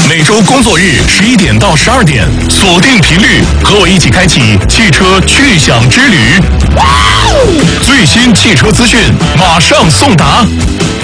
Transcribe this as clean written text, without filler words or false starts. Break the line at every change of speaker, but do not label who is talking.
每周工作日11点到12点，锁定频率，和我一起开启汽车去享之旅。最新汽车资讯马上送达。